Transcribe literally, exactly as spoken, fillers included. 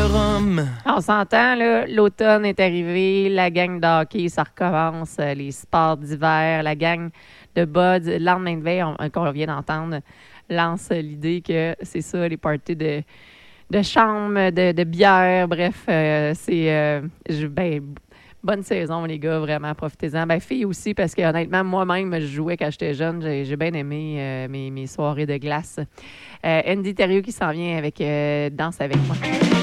rhum. On s'entend, là, l'automne est arrivé, la gang de hockey, ça recommence, euh, les sports d'hiver, la gang de Buds, le lendemain de veille, on- qu'on vient d'entendre, lance l'idée que c'est ça, les parties de, de chambre, de, de bière, bref, euh, c'est euh, je- ben, bonne saison, les gars, vraiment, profitez-en. Ben, filles aussi, parce que honnêtement, moi-même, je jouais quand j'étais jeune, j'ai, j'ai bien aimé euh, mes, mes soirées de glace. Euh, Andy Thériault qui s'en vient avec euh, Danse avec moi.